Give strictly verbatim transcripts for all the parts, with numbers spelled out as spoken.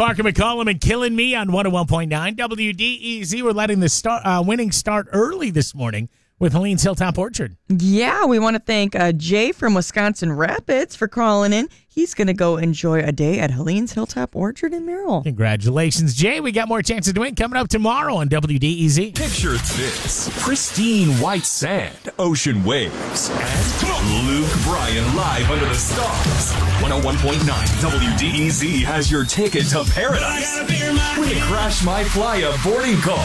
Parker McCollum and Killing Me on one oh one point nine W D E Z. We're letting the start, uh, winning start early this morning with Helene's Hilltop Orchard. Yeah, we want to thank uh, Jay from Wisconsin Rapids for calling in. He's going to go enjoy a day at Helene's Hilltop Orchard in Merrill. Congratulations, Jay. We got more chances to win coming up tomorrow on W D E Z. Picture this: pristine white sand, ocean waves, and Luke Bryan live under the stars. one oh one point nine W D E Z has your ticket to paradise with a Crash My Playa boarding call.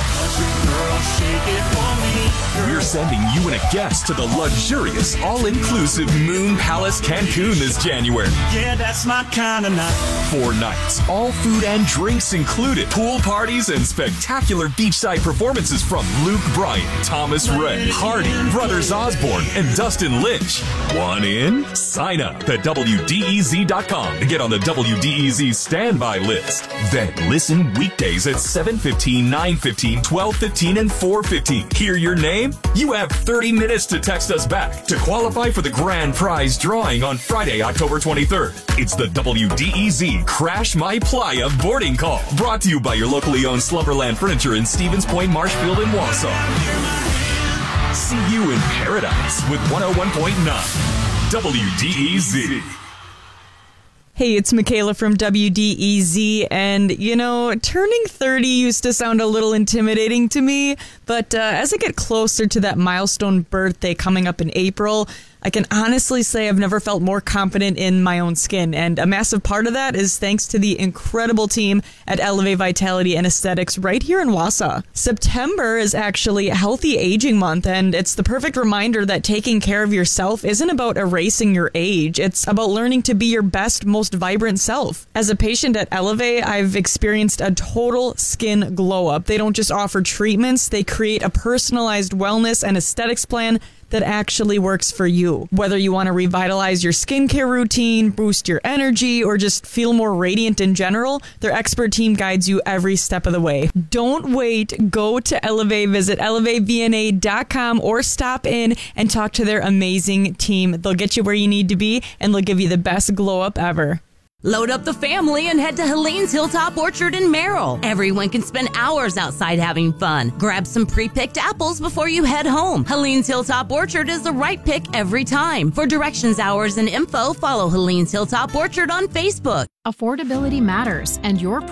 We're sending you and a guest to the luxurious, all-inclusive Moon Palace Cancun this January. Yeah, that's my kind of night. Four nights, all food and drinks included, pool parties and spectacular beachside performances from Luke Bryan, Thomas Rhett, Hardy, Brothers Osborne, and Dustin Lynch. Want in? Sign up at W D E Z dot com to get on the W D E Z standby list. Then listen weekdays at seven fifteen, nine fifteen, twelve fifteen, and four fifteen. Hear your name? You have thirty minutes to text us back to qualify for the grand prize drawing on Friday, October twenty-third. It's the W D E Z Crash My Playa boarding call. Brought to you by your locally owned Slumberland Furniture in Stevens Point, Marshfield, and Wausau. See you in paradise with one oh one point nine W D E Z. Hey, it's Michaela from W D E Z, and, you know, turning thirty used to sound a little intimidating to me, but uh, as I get closer to that milestone birthday coming up in April, I can honestly say I've never felt more confident in my own skin, and a massive part of that is thanks to the incredible team at Elevate Vitality and Aesthetics right here in Wausau. September is actually Healthy Aging Month, and it's the perfect reminder that taking care of yourself isn't about erasing your age. It's about learning to be your best, most vibrant self. As a patient at Elevate, I've experienced a total skin glow-up. They don't just offer treatments, they create a personalized wellness and aesthetics plan that actually works for you. Whether you want to revitalize your skincare routine, boost your energy, or just feel more radiant in general, their expert team guides you every step of the way. Don't wait. Go to Elevate, visit elevate v n a dot com or stop in and talk to their amazing team. They'll get you where you need to be, and they'll give you the best glow up ever. Load up the family and head to Helene's Hilltop Orchard in Merrill. Everyone can spend hours outside having fun. Grab some pre-picked apples before you head home. Helene's Hilltop Orchard is the right pick every time. For directions, hours, and info, follow Helene's Hilltop Orchard on Facebook. Affordability matters, and your